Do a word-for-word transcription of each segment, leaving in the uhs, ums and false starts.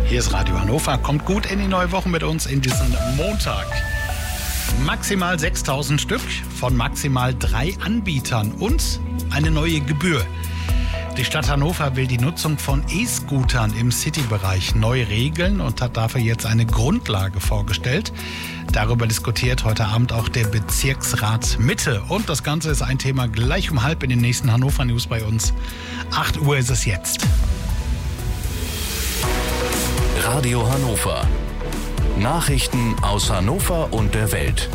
Hier ist Radio Hannover. Kommt gut in die neue Woche mit uns in diesen Montag. Maximal sechstausend Stück von maximal drei Anbietern und eine neue Gebühr. Die Stadt Hannover will die Nutzung von E-Scootern im City-Bereich neu regeln und hat dafür jetzt eine Grundlage vorgestellt. Darüber diskutiert heute Abend auch der Bezirksrat Mitte. Und das Ganze ist ein Thema gleich um halb in den nächsten Hannover News bei uns. acht Uhr ist es jetzt. Radio Hannover. Nachrichten aus Hannover und der Welt.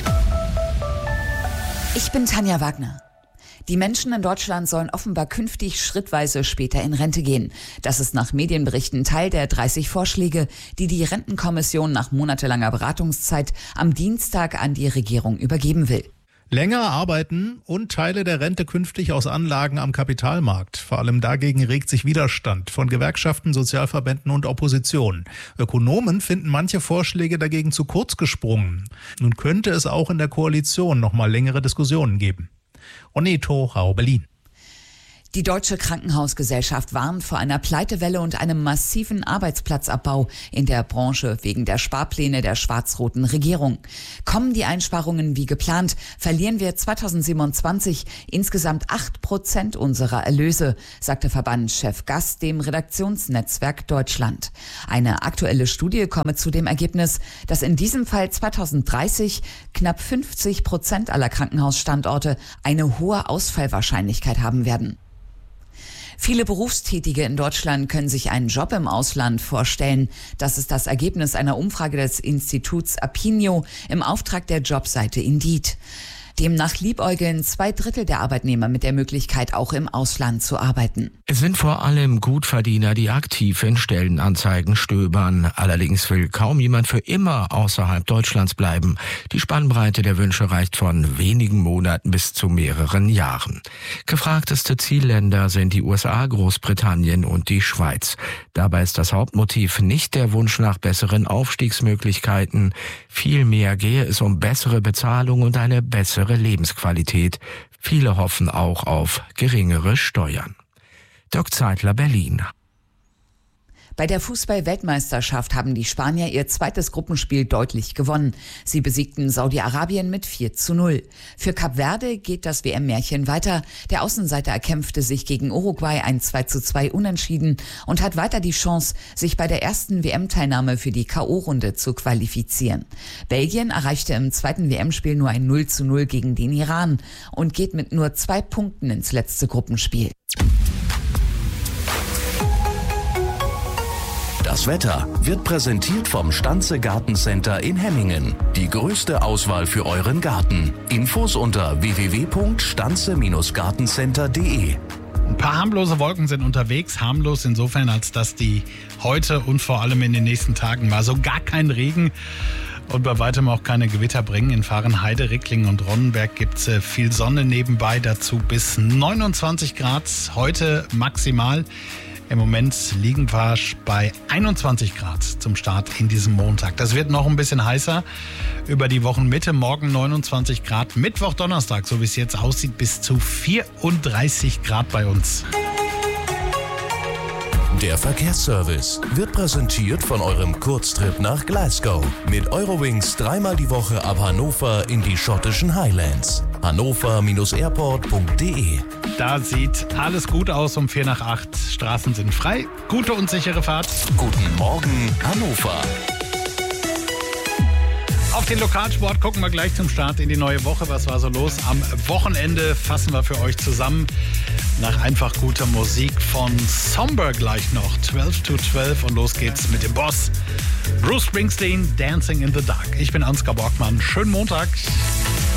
Ich bin Tanja Wagner. Die Menschen in Deutschland sollen offenbar künftig schrittweise später in Rente gehen. Das ist nach Medienberichten Teil der dreißig Vorschläge, die die Rentenkommission nach monatelanger Beratungszeit am Dienstag an die Regierung übergeben will. Länger arbeiten und Teile der Rente künftig aus Anlagen am Kapitalmarkt. Vor allem dagegen regt sich Widerstand von Gewerkschaften, Sozialverbänden und Opposition. Ökonomen finden manche Vorschläge dagegen zu kurz gesprungen. Nun könnte es auch in der Koalition noch mal längere Diskussionen geben. Oneto, Rau, Berlin. Die Deutsche Krankenhausgesellschaft warnt vor einer Pleitewelle und einem massiven Arbeitsplatzabbau in der Branche wegen der Sparpläne der schwarz-roten Regierung. Kommen die Einsparungen wie geplant, verlieren wir zweitausendsiebenundzwanzig insgesamt acht Prozent unserer Erlöse, sagte Verbandschef Gast dem Redaktionsnetzwerk Deutschland. Eine aktuelle Studie komme zu dem Ergebnis, dass in diesem Fall zweitausenddreißig knapp fünfzig Prozent aller Krankenhausstandorte eine hohe Ausfallwahrscheinlichkeit haben werden. Viele Berufstätige in Deutschland können sich einen Job im Ausland vorstellen. Das ist das Ergebnis einer Umfrage des Instituts Apinio im Auftrag der Jobseite Indeed. Demnach liebäugeln zwei Drittel der Arbeitnehmer mit der Möglichkeit, auch im Ausland zu arbeiten. Es sind vor allem Gutverdiener, die aktiv in Stellenanzeigen stöbern. Allerdings will kaum jemand für immer außerhalb Deutschlands bleiben. Die Spannbreite der Wünsche reicht von wenigen Monaten bis zu mehreren Jahren. Gefragteste Zielländer sind die U S A, Großbritannien und die Schweiz. Dabei ist das Hauptmotiv nicht der Wunsch nach besseren Aufstiegsmöglichkeiten. Vielmehr gehe es um bessere Bezahlung und eine bessere Lebensqualität. Viele hoffen auch auf geringere Steuern. Dirk Zeitler, Berlin. Bei der Fußball-Weltmeisterschaft haben die Spanier ihr zweites Gruppenspiel deutlich gewonnen. Sie besiegten Saudi-Arabien mit vier zu null. Für Kap Verde geht das W M-Märchen weiter. Der Außenseiter erkämpfte sich gegen Uruguay ein zwei zu zwei Unentschieden und hat weiter die Chance, sich bei der ersten W M-Teilnahme für die K O-Runde zu qualifizieren. Belgien erreichte im zweiten W M-Spiel nur ein null zu null gegen den Iran und geht mit nur zwei Punkten ins letzte Gruppenspiel. Das Wetter wird präsentiert vom Stanze Gartencenter in Hemmingen. Die größte Auswahl für euren Garten. Infos unter w w w punkt stanze gartencenter punkt de. Ein paar harmlose Wolken sind unterwegs. Harmlos insofern, als dass die heute und vor allem in den nächsten Tagen mal so gar keinen Regen und bei weitem auch keine Gewitter bringen. In Fahrenheide, Ricklingen und Ronnenberg gibt es viel Sonne nebenbei. Dazu bis neunundzwanzig Grad. Heute maximal. Im Moment liegen wir bei einundzwanzig Grad zum Start in diesem Montag. Das wird noch ein bisschen heißer über die Wochenmitte. Morgen neunundzwanzig Grad. Mittwoch, Donnerstag, so wie es jetzt aussieht, bis zu vierunddreißig Grad bei uns. Der Verkehrsservice wird präsentiert von eurem Kurztrip nach Glasgow. Mit Eurowings dreimal die Woche ab Hannover in die schottischen Highlands. hannover airport punkt de. Da sieht alles gut aus um vier nach acht. Straßen sind frei. Gute und sichere Fahrt. Guten Morgen, Hannover. Auf den Lokalsport gucken wir gleich zum Start in die neue Woche. Was war so los? Am Wochenende fassen wir für euch zusammen. Nach einfach guter Musik von Somber gleich noch. zwölf zu zwölf und los geht's mit dem Boss. Bruce Springsteen, Dancing in the Dark. Ich bin Ansgar Borgmann. Schönen Montag.